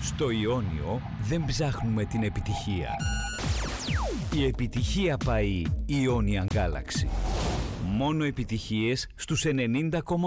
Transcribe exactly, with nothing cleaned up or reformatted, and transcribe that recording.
Στο Ιόνιο δεν ψάχνουμε την επιτυχία. Η επιτυχία πάει Ionian Galaxy. Μόνο επιτυχίες στους ενενήντα κόμμα